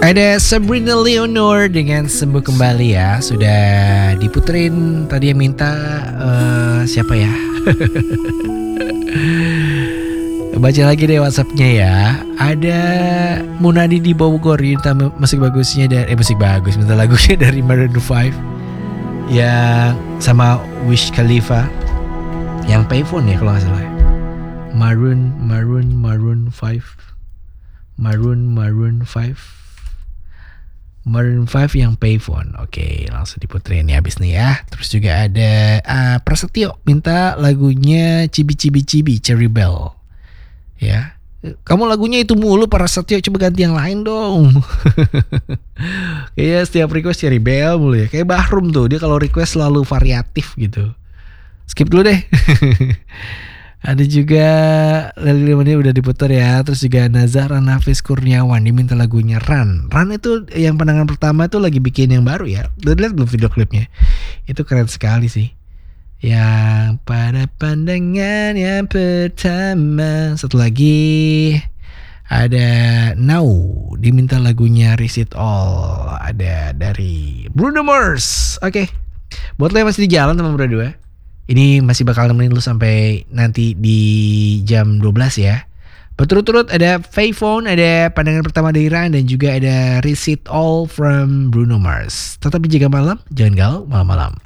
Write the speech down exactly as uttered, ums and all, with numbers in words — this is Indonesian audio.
Ada Sabrina Leonor dengan Sembuh Kembali ya. Sudah diputerin. Tadi yang minta uh, siapa ya? Baca lagi deh WhatsAppnya ya. Ada Munadi di Bogor. Minta musik bagusnya dari Eh musik bagus minta lagunya dari Maroon five. Ya sama Wiz Khalifa. Yang payphone ya kalau gak salah. Maroon Maroon Maroon five. Maroon Maroon five. Maroon five yang payphone. Oke, langsung diputerin ya abis nih ya. Terus juga ada uh, Prasetyo minta lagunya Cibi Cibi Cibi Cherry Bell. Ya. Kamu lagunya itu mulu Prasetyo, coba ganti yang lain dong. Kayaknya setiap request Cherry Bell mulu ya. Kayak Bahrum tuh, dia kalau request selalu variatif gitu. Skip dulu deh. Ada juga Leli Limani udah diputar ya. Terus juga Nazara Nafis Kurniawan diminta lagunya Run. Run itu yang pandangan pertama itu lagi bikin yang baru ya. Udah lihat belum video klipnya? Itu keren sekali sih. Yang pada pandangan yang pertama. Satu lagi ada Now diminta lagunya Risk It All. Ada dari Bruno Mars. Oke. Buat lo yang masih di jalan teman berdua, ini masih bakal nemenin lu sampai nanti di jam dua belas ya. Berturut-turut ada Payphone, ada Pandangan Pertama dari Ran, dan juga ada Risk It All from Bruno Mars. Tetap jaga malam, jangan galau malam-malam.